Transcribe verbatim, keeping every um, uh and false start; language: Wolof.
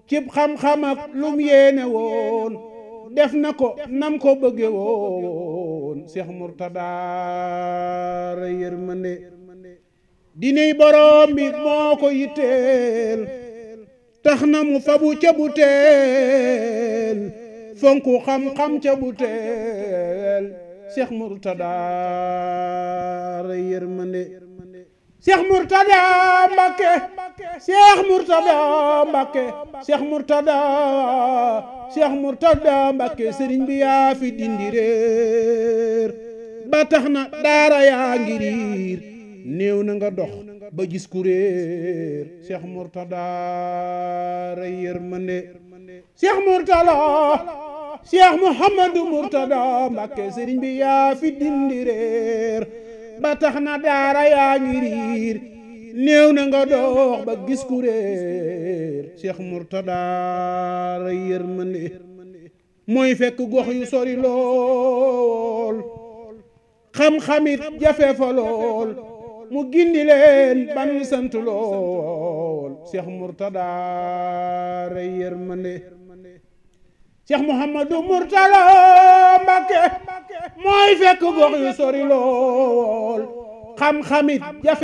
cib xam-xam ak lum yéene woon def na ko nam ko bëgge woon Cheikh Mourtada rey yërmande diney borom bi moo ko yitteel tax na mu fabu ca bu teel fonku xam-xam ca bu teel Cheikh Mourtada rey yërmande Cheikh Mourtada Mbacké Cheikh Mourtada Mbacké Cheikh Mourtada Cheikh Mourtada Mbacké sëriñ bi yaa fi dindi réer ba tax na daara yaa ngi riir néew na nga dox ba gis ku réer Cheikh Mourtada rey yërmande Cheikh Mourtada Cheikh Mouhamadou Mourtada Mbacké sëriñ bi yaa fi dindi réer ba tax na daara yaa ngi riir néew na nga dox ba gis ku réer Cheikh Mourtada rey yërmande mooy fekk gox yu sori lool xam-xamit jafe fa lool mu gindi leen ban sant lool Cheikh Mourtada rey yërmande Cheikh Mouhamadou Mourtada Mbacké mooy fekk gox yu sori lool xam-xamit jafe